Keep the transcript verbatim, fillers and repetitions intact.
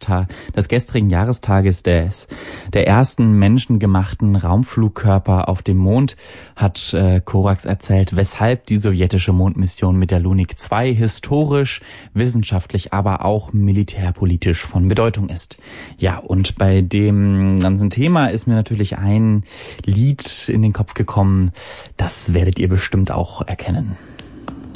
Ta- des gestrigen Jahrestages des der ersten menschengemachten Raumflugkörper auf dem Mond hat äh, Korax erzählt, weshalb die sowjetische Mondmission mit der Lunik zwei historisch, wissenschaftlich, aber auch militärpolitisch von Bedeutung ist. Ja, und bei dem ganzen Thema ist mir natürlich ein Lied in den Kopf gekommen, das werdet ihr bestimmt auch erkennen.